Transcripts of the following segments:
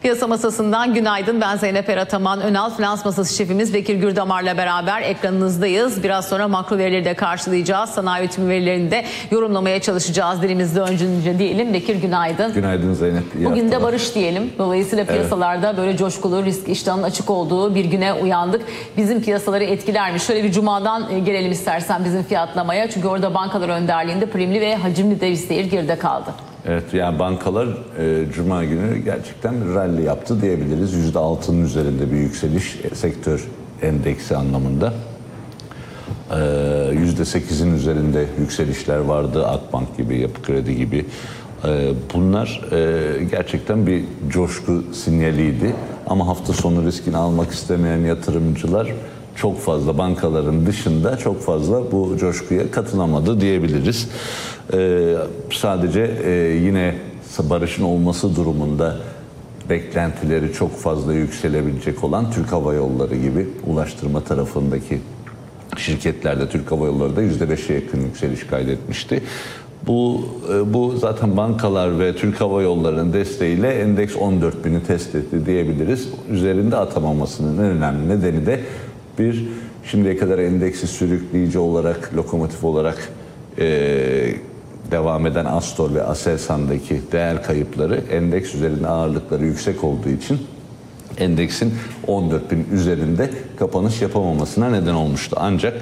Piyasa masasından günaydın. Ben Zeynep Erataman. Önal Finans Masası şefimiz Bekir Gürdamar'la beraber ekranınızdayız. Biraz sonra makro verileri de karşılayacağız. Sanayi üretimi verilerini de yorumlamaya çalışacağız. Dilimizde önce diyelim. Bekir günaydın. Günaydın Zeynep. Bugün de barış diyelim. Dolayısıyla piyasalarda böyle coşkulu, risk iştahının açık olduğu bir güne uyandık. Bizim piyasaları etkiler mi? Şöyle bir cumadan gelelim istersen bizim fiyatlamaya. Çünkü orada bankalar önderliğinde primli ve hacimli döviz seyir geride kaldı. Evet, yani bankalar Cuma günü gerçekten bir rally yaptı diyebiliriz. %6'nın üzerinde bir yükseliş sektör endeksi anlamında. %8'in üzerinde yükselişler vardı. Akbank gibi, Yapı Kredi gibi. Bunlar gerçekten bir coşku sinyaliydi. Ama hafta sonu riskini almak istemeyen yatırımcılar çok fazla, bankaların dışında çok fazla bu coşkuya katılamadı diyebiliriz. Sadece yine barışın olması durumunda beklentileri çok fazla yükselebilecek olan Türk Hava Yolları gibi ulaştırma tarafındaki şirketlerde Türk Hava Yolları da %5'e yakın yükseliş kaydetmişti. Bu zaten bankalar ve Türk Hava Yolları'nın desteğiyle endeks 14.000'i test etti diyebiliriz. Üzerinde atamamasının en önemli nedeni de şimdiye kadar endeksi sürükleyici olarak, lokomotif olarak devam eden Astor ve Aselsan'daki değer kayıpları, endeks üzerinde ağırlıkları yüksek olduğu için endeksin 14.000 üzerinde kapanış yapamamasına neden olmuştu. Ancak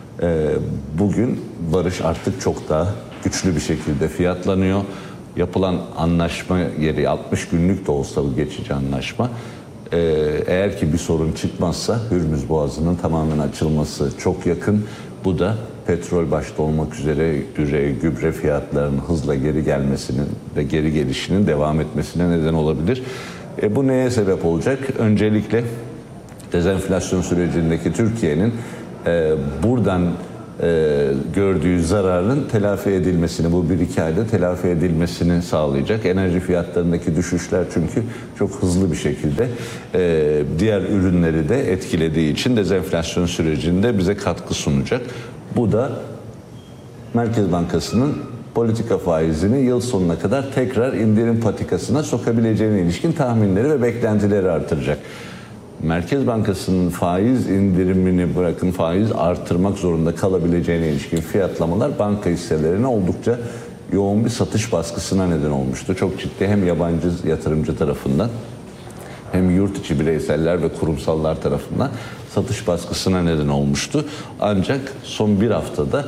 bugün barış artık çok daha güçlü bir şekilde fiyatlanıyor. Yapılan anlaşma yeri 60 günlük de olsa bu geçici anlaşma. Eğer ki bir sorun çıkmazsa Hürmüz Boğazı'nın tamamen açılması çok yakın. Bu da petrol başta olmak üzere gübre fiyatlarının hızla geri gelmesinin ve geri gelişinin devam etmesine neden olabilir. Bu neye sebep olacak? Öncelikle dezenflasyon sürecindeki Türkiye'nin buradan gördüğü zararın telafi edilmesini, bu 1-2 ayda telafi edilmesini sağlayacak. Enerji fiyatlarındaki düşüşler çünkü çok hızlı bir şekilde diğer ürünleri de etkilediği için dezenflasyon sürecinde bize katkı sunacak. Bu da Merkez Bankası'nın politika faizini yıl sonuna kadar tekrar indirim patikasına sokabileceğine ilişkin tahminleri ve beklentileri artıracak. Merkez Bankası'nın faiz indirimini bırakın faiz artırmak zorunda kalabileceğine ilişkin fiyatlamalar banka hisselerine oldukça yoğun bir satış baskısına neden olmuştu. Çok ciddi hem yabancı yatırımcı tarafından hem yurt içi bireyseller ve kurumsallar tarafından satış baskısına neden olmuştu. Ancak son bir haftada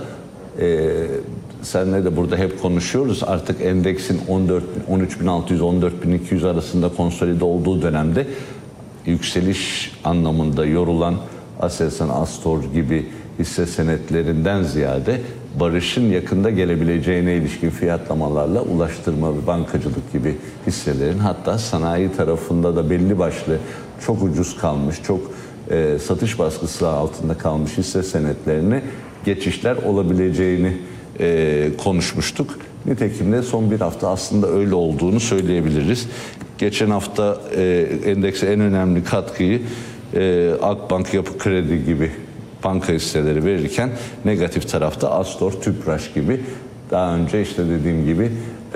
senle de burada hep konuşuyoruz. Artık endeksin 13.600-14.200 arasında konsolide olduğu dönemde yükseliş anlamında yorulan Aselsan, Astor gibi hisse senetlerinden ziyade barışın yakında gelebileceğine ilişkin fiyatlamalarla ulaştırma ve bankacılık gibi hisselerin, hatta sanayi tarafında da belli başlı çok ucuz kalmış, çok satış baskısı altında kalmış hisse senetlerine geçişler olabileceğini konuşmuştuk. Nitekim de son bir hafta aslında öyle olduğunu söyleyebiliriz. Geçen hafta endekse en önemli katkıyı Akbank, Yapı Kredi gibi banka hisseleri verirken negatif tarafta Astor, Tüpraş gibi daha önce işte dediğim gibi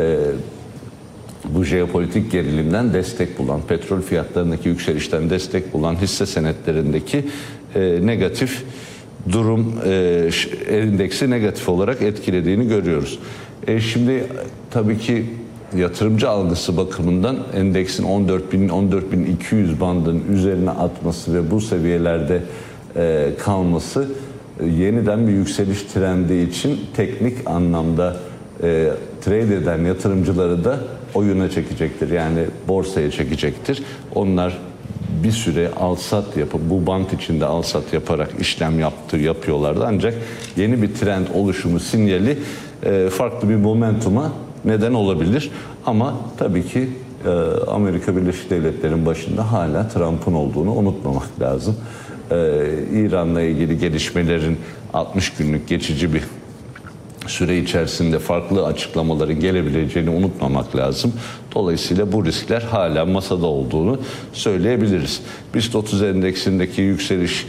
bu jeopolitik gerilimden destek bulan, petrol fiyatlarındaki yükselişten destek bulan hisse senetlerindeki negatif durum endeksi negatif olarak etkilediğini görüyoruz. Şimdi tabii ki yatırımcı algısı bakımından endeksin 14.000-14.200 bandının üzerine atması ve bu seviyelerde kalması yeniden bir yükseliş trendi için teknik anlamda trade eden yatırımcıları da oyuna çekecektir. Yani borsaya çekecektir. Onlar bir süre al-sat yapıp bu band içinde al-sat yaparak işlem yapıyorlardı. Ancak yeni bir trend oluşumu sinyali farklı bir momentuma neden olabilir. Ama tabii ki Amerika Birleşik Devletleri'nin başında hala Trump'ın olduğunu unutmamak lazım. İran'la ilgili gelişmelerin 60 günlük geçici bir süre içerisinde farklı açıklamaların gelebileceğini unutmamak lazım. Dolayısıyla bu riskler hala masada olduğunu söyleyebiliriz. BIST 30 endeksindeki yükseliş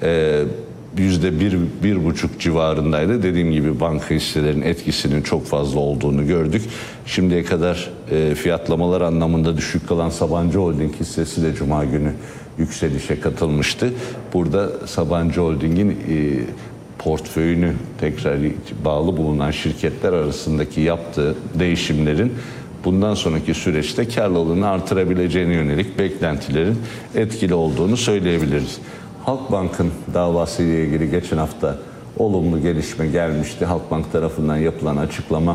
%1-1,5 civarındaydı. Dediğim gibi banka hisselerinin etkisinin çok fazla olduğunu gördük. Şimdiye kadar fiyatlamalar anlamında düşük kalan Sabancı Holding hissesi de Cuma günü yükselişe katılmıştı. Burada Sabancı Holding'in portföyünü tekrar bağlı bulunan şirketler arasındaki yaptığı değişimlerin bundan sonraki süreçte karlılığını artırabileceğine yönelik beklentilerin etkili olduğunu söyleyebiliriz. Halkbank'ın davasıyla ilgili geçen hafta olumlu gelişme gelmişti. Halkbank tarafından yapılan açıklama,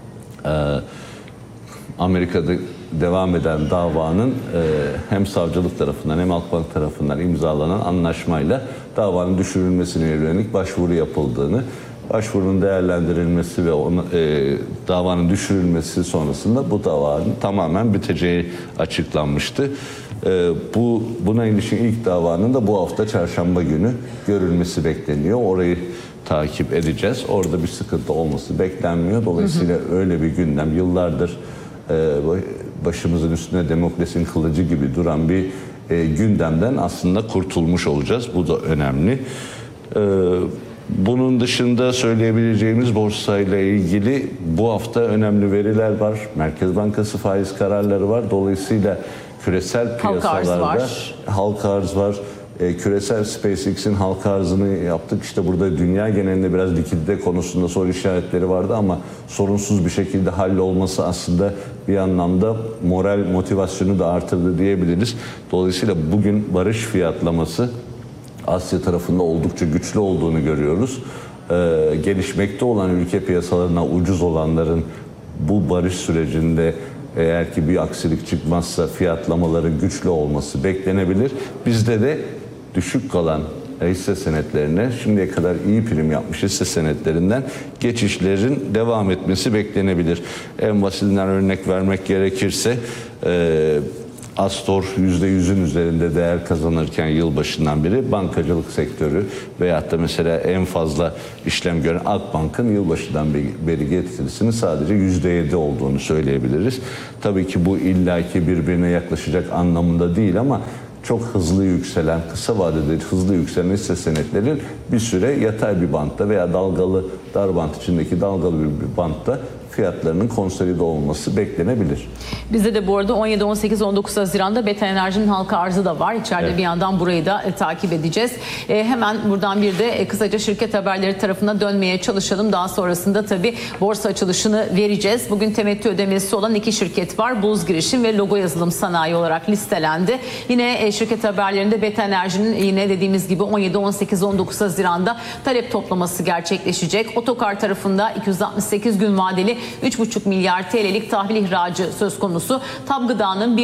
Amerika'da devam eden davanın hem savcılık tarafından hem Halkbank tarafından imzalanan anlaşmayla davanın düşürülmesine yönelik başvuru yapıldığını, başvurunun değerlendirilmesi ve davanın düşürülmesi sonrasında bu davanın tamamen biteceği açıklanmıştı. Buna ilişkin ilk davanın da bu hafta çarşamba günü görülmesi bekleniyor. Orayı takip edeceğiz. Orada bir sıkıntı olması beklenmiyor. Dolayısıyla öyle bir gündem, yıllardır başımızın üstüne demokrasinin kılıcı gibi duran bir gündemden aslında kurtulmuş olacağız. Bu da önemli. Bunun dışında söyleyebileceğimiz borsayla ilgili bu hafta önemli veriler var. Merkez Bankası faiz kararları var. Dolayısıyla küresel piyasalarda halka arz var. Küresel SpaceX'in halka arzını yaptık. İşte burada dünya genelinde biraz likidite konusunda soru işaretleri vardı ama sorunsuz bir şekilde hallolması aslında bir anlamda moral motivasyonu da artırdı diyebiliriz. Dolayısıyla bugün barış fiyatlaması Asya tarafında oldukça güçlü olduğunu görüyoruz. Gelişmekte olan ülke piyasalarına ucuz olanların bu barış sürecinde eğer ki bir aksilik çıkmazsa fiyatlamaların güçlü olması beklenebilir. Bizde de düşük kalan hisse senetlerine şimdiye kadar iyi prim yapmış hisse senetlerinden geçişlerin devam etmesi beklenebilir. En basitinden örnek vermek gerekirse Astor %100'ün üzerinde değer kazanırken yılbaşından beri bankacılık sektörü veyahut da mesela en fazla işlem gören Akbank'ın yılbaşından beri getirisinin sadece %7 olduğunu söyleyebiliriz. Tabii ki bu illaki birbirine yaklaşacak anlamında değil ama çok hızlı yükselen, kısa vadede hızlı yükselen hisse senetlerin bir süre yatay bir bantta veya dalgalı dar bant içindeki dalgalı bir bantta fiyatlarının konsolide olması beklenebilir. Bizde de bu arada 17, 18, 19 Haziran'da Beta Enerji'nin halka arzı da var. İçeride evet. Bir yandan burayı da takip edeceğiz. Hemen buradan bir de kısaca şirket haberleri tarafına dönmeye çalışalım. Daha sonrasında tabii borsa açılışını vereceğiz. Bugün temettü ödemesi olan 2 şirket var. Buz Girişim ve Logo Yazılım Sanayi olarak listelendi. Yine şirket haberlerinde Beta Enerji'nin yine dediğimiz gibi 17, 18, 19 Haziran'da talep toplaması gerçekleşecek. Otokar tarafında 268 gün vadeli 3,5 milyar TL'lik tahvil ihracı söz konusu. TAB Gıda'nın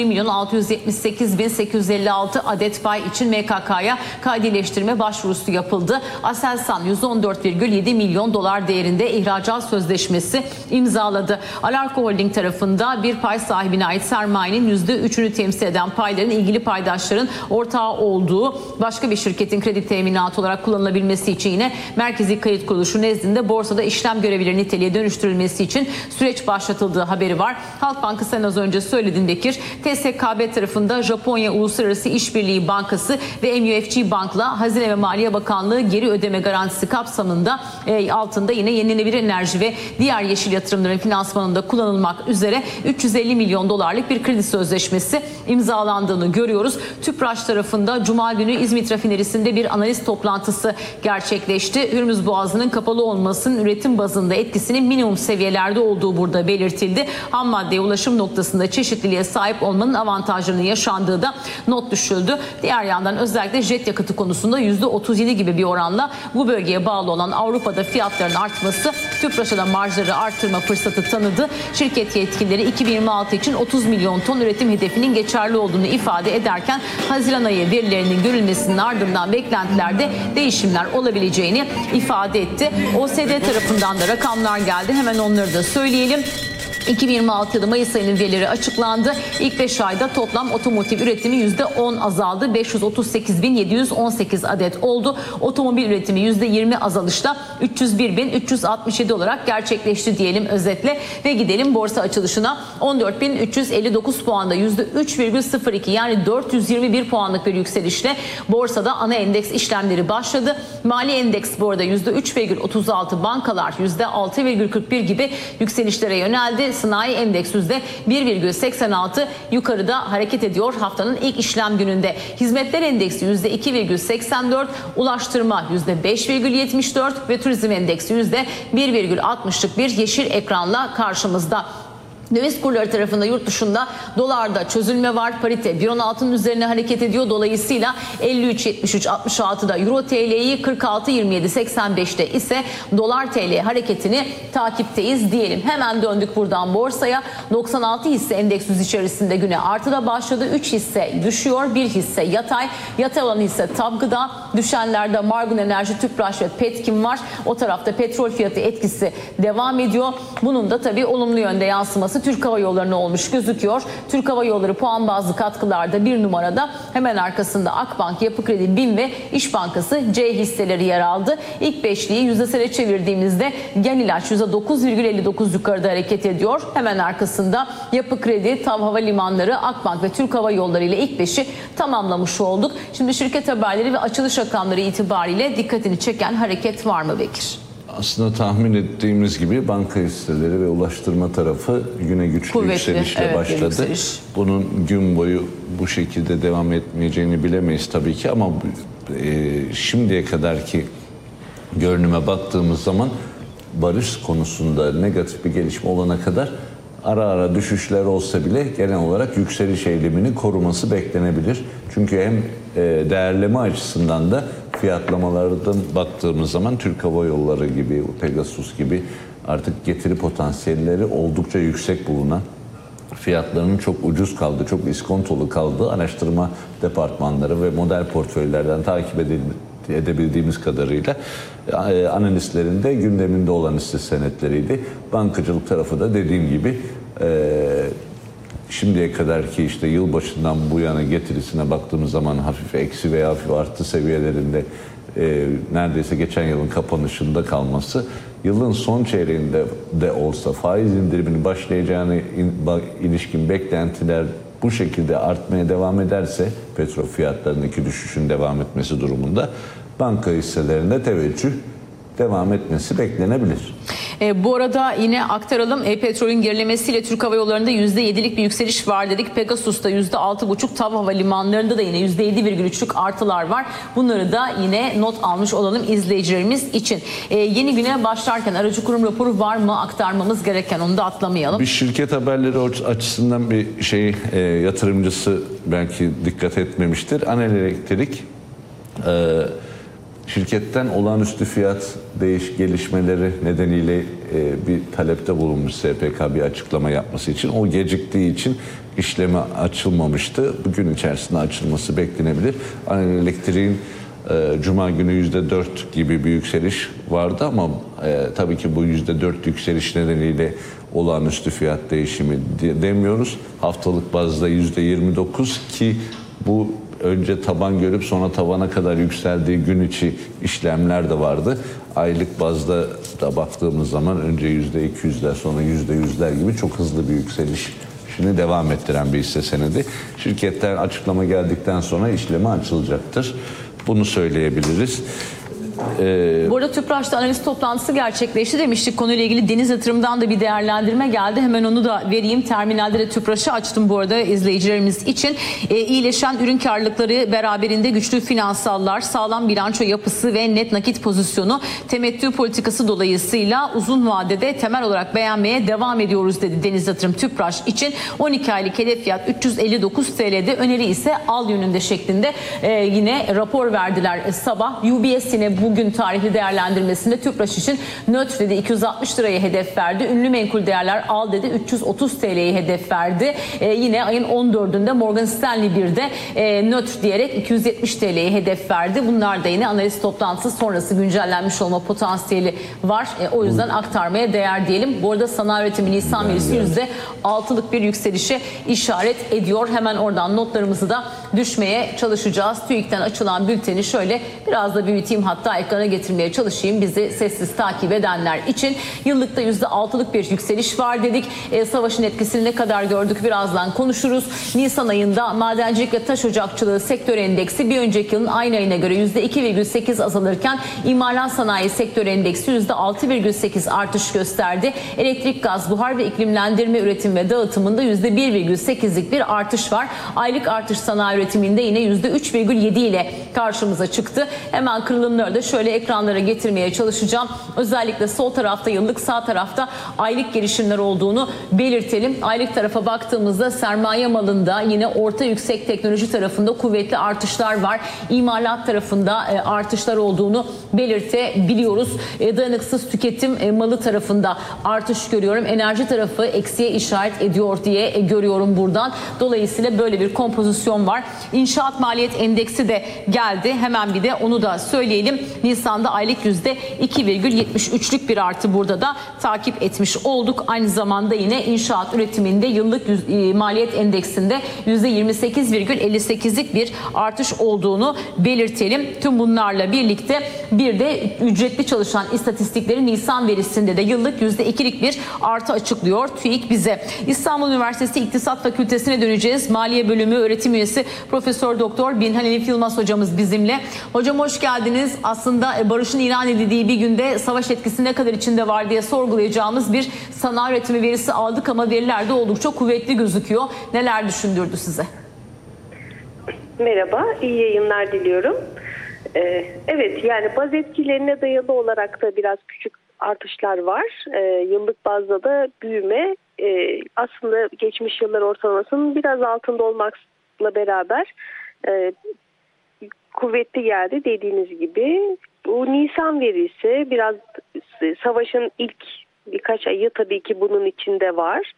1.678.856 adet pay için MKK'ya kaydileştirme başvurusu yapıldı. Aselsan 114,7 milyon dolar değerinde ihracat sözleşmesi imzaladı. Alarko Holding tarafında bir pay sahibine ait sermayenin %3'ünü temsil eden payların ilgili paydaşların ortağı olduğu başka bir şirketin kredi teminatı olarak kullanılabilmesi için yine Merkezi Kayıt Kuruluşu nezdinde borsada işlem görevleri niteliğe dönüştürülmesi için süreç başlatıldığı haberi var. Halkbank'ı sen az önce söyledin Bekir. TSKB tarafında Japonya Uluslararası İşbirliği Bankası ve MUFG Bank'la Hazine ve Maliye Bakanlığı geri ödeme garantisi kapsamında altında yine yenilenebilir enerji ve diğer yeşil yatırımların finansmanında kullanılmak üzere 350 milyon dolarlık bir kredi sözleşmesi imzalandığını görüyoruz. Tüpraş tarafında Cuma günü İzmit Rafinerisi'nde bir analiz toplantısı gerçekleşti. Hürmüz Boğazı'nın kapalı olmasının üretim bazında etkisinin minimum seviyelerde olduğu burada belirtildi. Ham maddeye ulaşım noktasında çeşitliliğe sahip olmanın avantajlarının yaşandığı da not düşüldü. Diğer yandan özellikle jet yakıtı konusunda %37 gibi bir oranla bu bölgeye bağlı olan Avrupa'da fiyatların artması Tüpraş'a da marjları artırma fırsatı tanıdı. Şirket yetkilileri 2026 için 30 milyon ton üretim hedefinin geçerli olduğunu ifade ederken Haziran ayı verilerinin görülmesinin ardından beklentilerde değişimler olabileceğini ifade etti. OSD tarafından da rakamlar geldi. Hemen onları da söyleyelim. 2026 yılı Mayıs ayının verileri açıklandı. İlk 5 ayda toplam otomotiv üretimi %10 azaldı. 538.718 adet oldu. Otomobil üretimi %20 azalışla 301.367 olarak gerçekleşti diyelim özetle. Ve gidelim borsa açılışına. 14.359 puanda %3,02 yani 421 puanlık bir yükselişle borsada ana endeks işlemleri başladı. Mali endeks bu arada %3,36, bankalar %6,41 gibi yükselişlere yöneldi. sanayi endeks %1,86 yukarıda hareket ediyor haftanın ilk işlem gününde. Hizmetler endeksi %2,84, ulaştırma %5,74 ve turizm endeksi %1,60'lık bir yeşil ekranla karşımızda. Döviz kurları tarafında yurt dışında dolarda çözülme var. Parite 1.16'nın üzerine hareket ediyor. Dolayısıyla 53.73.66'da Euro TL'yi, 46.27.85'te ise dolar TL hareketini takipteyiz diyelim. Hemen döndük buradan borsaya. 96 hisse endeks yüz içerisinde güne artıda başladı. 3 hisse düşüyor. 1 hisse yatay. Yatay olan hisse TAV Gıda. Düşenlerde Margun Enerji, Tüpraş ve Petkim var. O tarafta petrol fiyatı etkisi devam ediyor. Bunun da tabii olumlu yönde yansıması Türk Hava Yolları'na olmuş gözüküyor. Türk Hava Yolları puan bazlı katkılarda 1 numarada, hemen arkasında Akbank, Yapı Kredi, BİM ve İş Bankası C hisseleri yer aldı. İlk beşliği yüzdesele çevirdiğimizde Genilaç %9,59 yukarıda hareket ediyor. Hemen arkasında Yapı Kredi, TAV Havalimanları, Akbank ve Türk Hava Yolları ile ilk beşi tamamlamış olduk. Şimdi şirket haberleri ve açılış rakamları itibariyle dikkatini çeken hareket var mı Bekir? Aslında tahmin ettiğimiz gibi banka hisseleri ve ulaştırma tarafı güne güçlü kuvvetli yükselişle başladı. Bunun gün boyu bu şekilde devam etmeyeceğini bilemeyiz tabii ki, ama şimdiye kadarki görünüme baktığımız zaman barış konusunda negatif bir gelişme olana kadar ara ara düşüşler olsa bile genel olarak yükseliş eğilimini koruması beklenebilir. Çünkü hem değerleme açısından da fiyatlamalardan baktığımız zaman Türk Hava Yolları gibi, Pegasus gibi artık getiri potansiyelleri oldukça yüksek bulunan, fiyatlarının çok ucuz kaldığı, çok iskontolu kaldığı araştırma departmanları ve model portföylerden takip edebildiğimiz kadarıyla analistlerin de gündeminde olan hisse senetleriydi. Bankacılık tarafı da dediğim gibi şimdiye kadarki işte yılbaşından bu yana getirisine baktığımız zaman hafif eksi veya hafif artı seviyelerinde neredeyse geçen yılın kapanışında kalması, yılın son çeyreğinde de olsa faiz indiriminin başlayacağına ilişkin beklentiler bu şekilde artmaya devam ederse, petrol fiyatlarındaki düşüşün devam etmesi durumunda banka hisselerinde teveccüh devam etmesi beklenebilir. Bu arada yine aktaralım. Petrolün gerilemesiyle Türk Hava Yolları'nda %7'lik bir yükseliş var dedik. Pegasus'ta %6,5, TAV Havalimanları'nda da yine %7,3'lük artılar var. Bunları da yine not almış olalım izleyicilerimiz için. Yeni güne başlarken aracı kurum raporu var mı aktarmamız gereken, onu da atlamayalım. Bir şirket haberleri açısından bir yatırımcısı belki dikkat etmemiştir. Anel Elektrik şirketten olağanüstü fiyat gelişmeleri nedeniyle bir talepte bulunmuş SPK bir açıklama yapması için. O geciktiği için işlemi açılmamıştı. Bugün içerisinde açılması beklenebilir. Anel Elektrik'in Cuma günü %4 gibi bir yükseliş vardı ama tabii ki bu %4 yükseliş nedeniyle olağanüstü fiyat değişimi demiyoruz. Haftalık bazda %29 ki bu önce taban görüp sonra tavana kadar yükseldiği gün içi işlemler de vardı. Aylık bazda da baktığımız zaman önce %200'ler sonra %100'ler gibi çok hızlı bir yükseliş devam ettiren bir hisse senedi. Şirketten açıklama geldikten sonra işlemi açılacaktır. Bunu söyleyebiliriz. Bu arada Tüpraş'ta analiz toplantısı gerçekleşti demiştik. Konuyla ilgili Deniz Yatırım'dan da bir değerlendirme geldi. Hemen onu da vereyim. Terminalde de Tüpraş'ı açtım bu arada izleyicilerimiz için. İyileşen ürün karlılıkları beraberinde güçlü finansallar, sağlam bilanço yapısı ve net nakit pozisyonu temettü politikası dolayısıyla uzun vadede temel olarak beğenmeye devam ediyoruz dedi Deniz Yatırım Tüpraş için. 12 aylık hedef fiyat 359 TL'de, öneri ise al yönünde şeklinde yine rapor verdiler sabah. UBS yine bugün tarihli değerlendirmesinde Tüpraş için nötr dedi, 260 liraya hedef verdi. Ünlü menkul değerler al dedi, 330 TL'yi hedef verdi. Yine ayın 14'ünde Morgan Stanley bir de nötr diyerek 270 TL'yi hedef verdi. Bunlar da yine analiz toplantısı sonrası güncellenmiş olma potansiyeli var. O yüzden aktarmaya değer diyelim. Bu arada sanayi üretimi Nisan verisi %6'lık bir yükselişe işaret ediyor. Hemen oradan notlarımızı da düşmeye çalışacağız. TÜİK'ten açılan bülteni şöyle biraz da büyüteyim, hatta daha ekrana getirmeye çalışayım bizi sessiz takip edenler için. Yıllıkta %6'lık bir yükseliş var dedik. Savaşın etkisini ne kadar gördük birazdan konuşuruz. Nisan ayında madencilik ve taş ocakçılığı sektör endeksi bir önceki yılın aynı ayına göre %2,8 azalırken imalat sanayi sektör endeksi %6,8 artış gösterdi. Elektrik, gaz, buhar ve iklimlendirme üretim ve dağıtımında %1,8'lik bir artış var. Aylık artış sanayi üretiminde yine %3,7 ile karşımıza çıktı. Hemen kırılımları da şöyle ekranlara getirmeye çalışacağım. Özellikle sol tarafta yıllık, sağ tarafta aylık gelişimler olduğunu belirtelim. Aylık tarafa baktığımızda sermaye malında yine orta yüksek teknoloji tarafında kuvvetli artışlar var. İmalat tarafında artışlar olduğunu belirtebiliyoruz. Dayanıksız tüketim malı tarafında artış görüyorum. Enerji tarafı eksiye işaret ediyor diye görüyorum buradan. Dolayısıyla böyle bir kompozisyon var. İnşaat maliyet endeksi de geldi. Hemen bir de onu da söyleyelim. Nisan'da aylık %2,73'lük bir artı burada da takip etmiş olduk. Aynı zamanda yine inşaat üretiminde yıllık maliyet endeksinde %28,58'lik bir artış olduğunu belirtelim. Tüm bunlarla birlikte bir de ücretli çalışan istatistikleri Nisan verisinde de yıllık %2'lik bir artı açıklıyor TÜİK bize. İstanbul Üniversitesi İktisat Fakültesine döneceğiz. Maliye Bölümü öğretim üyesi Profesör Doktor Binhan Elif Yılmaz hocamız bizimle. Hocam hoş geldiniz. Aslında barışın ilan edildiği bir günde savaş etkisi ne kadar içinde var diye sorgulayacağımız bir sanayi üretimi verisi aldık ama veriler de oldukça kuvvetli gözüküyor. Neler düşündürdü size? Merhaba, iyi yayınlar diliyorum. Evet, yani baz etkilerine dayalı olarak da biraz küçük artışlar var. Yıllık bazda da büyüme aslında geçmiş yıllar ortalamasının biraz altında olmakla beraber kuvvetli geldi dediğiniz gibi. Bu Nisan verisi biraz savaşın ilk birkaç ayı tabii ki bunun içinde var.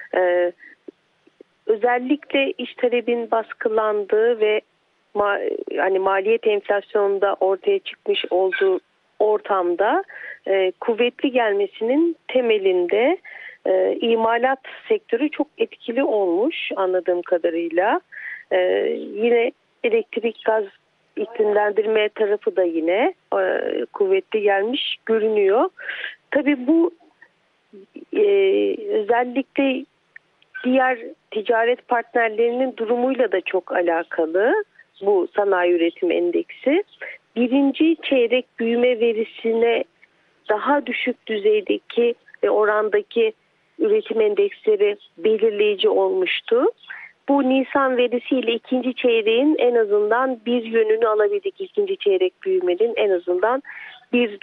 Özellikle iş talebin baskılandığı ve hani maliyet enflasyonunda ortaya çıkmış olduğu ortamda kuvvetli gelmesinin temelinde imalat sektörü çok etkili olmuş anladığım kadarıyla. Yine elektrik, gaz, iklimlendirme tarafı da yine kuvvetli gelmiş görünüyor. Tabii bu özellikle diğer ticaret partnerlerinin durumuyla da çok alakalı bu sanayi üretim endeksi. Birinci çeyrek büyüme verisine daha düşük düzeydeki ve orandaki üretim endeksleri belirleyici olmuştu. Bu Nisan verisiyle ikinci çeyreğin en azından bir yönünü alabildik. İkinci çeyrek büyümenin en azından bir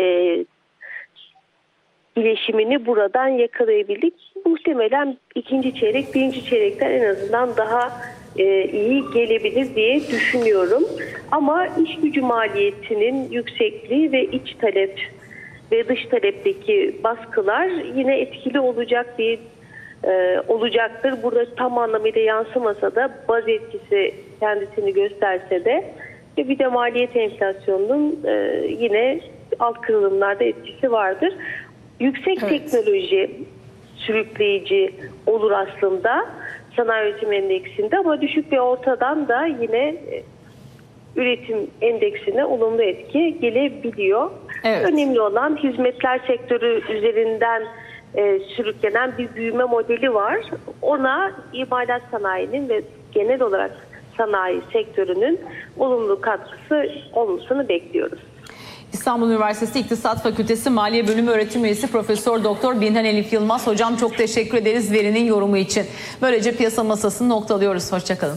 bileşimini buradan yakalayabildik. Muhtemelen ikinci çeyrek birinci çeyrekten en azından daha iyi gelebilir diye düşünüyorum. Ama iş gücü maliyetinin yüksekliği ve iç talep ve dış talepteki baskılar yine etkili olacak diye olacaktır. Burada tam anlamıyla yansımasa da baz etkisi kendisini gösterse de ve bir de maliyet enflasyonunun yine alt kırılımlarda etkisi vardır. Yüksek teknoloji sürükleyici olur aslında sanayi üretim endeksinde ama düşük ve ortadan da yine üretim endeksine olumlu etki gelebiliyor. Evet. Önemli olan hizmetler sektörü üzerinden sürüklenen bir büyüme modeli var. Ona imalat sanayinin ve genel olarak sanayi sektörünün olumlu katkısı olmasını bekliyoruz. İstanbul Üniversitesi İktisat Fakültesi Maliye Bölümü öğretim üyesi Profesör Doktor Binhan Elif Yılmaz. Hocam çok teşekkür ederiz verinin yorumu için. Böylece piyasa masasını noktalıyoruz. Hoşçakalın.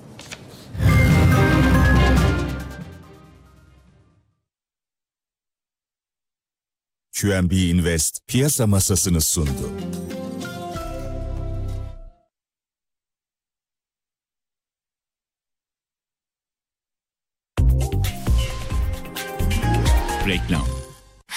QNB Invest piyasa masasını sundu. Reklam.